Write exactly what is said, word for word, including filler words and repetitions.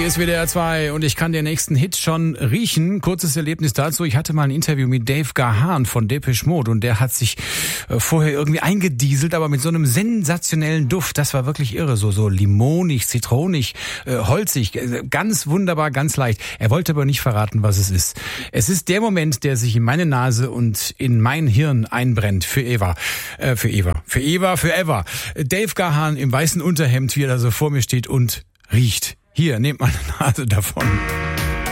ist W D R zwei und ich kann den nächsten Hit schon riechen. Kurzes Erlebnis dazu. Ich hatte mal ein Interview mit Dave Gahan von Depeche Mode und der hat sich äh, vorher irgendwie eingedieselt, aber mit so einem sensationellen Duft. Das war wirklich irre. So, so limonig, zitronig, äh, holzig. Äh, ganz wunderbar, ganz leicht. Er wollte aber nicht verraten, was es ist. Es ist der Moment, der sich in meine Nase und in mein Hirn einbrennt. Für Eva. Äh, für Eva. Für Eva, für Eva. Dave Gahan im weißen Unterhemd, wie er da so vor mir steht und riecht. Hier, nehmt mal eine Nase davon.